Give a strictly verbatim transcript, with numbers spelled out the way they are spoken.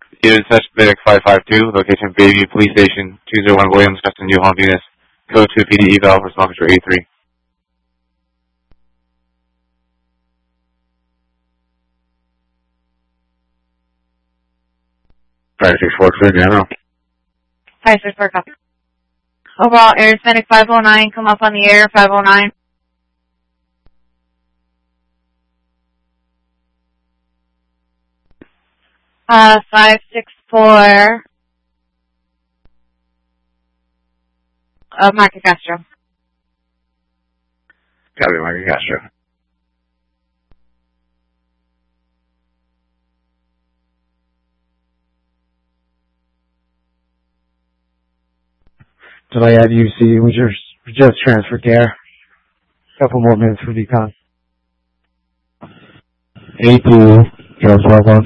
Unit Suspect five five two, location Bayview Police Station, two oh one Williams, Custom New Home Units, code two P D eval, response for eighty-three. five six four, clear general. five six four, copy. Overall, Air Hispanic five oh nine, come up on the air, five oh nine. Uh, five six four, uh, Market Castro. Copy, Market Castro. July at U C, we just, we just transferred there. Couple more minutes for decon. eighty-two, Charles twelve one.